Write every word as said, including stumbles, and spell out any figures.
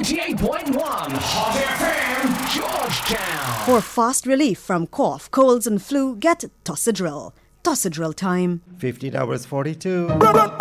ninety-eight point one Hot F M, Georgetown. For fast relief from cough, colds and flu, get Tussidril. Tussidril time. fifteen hours forty-two.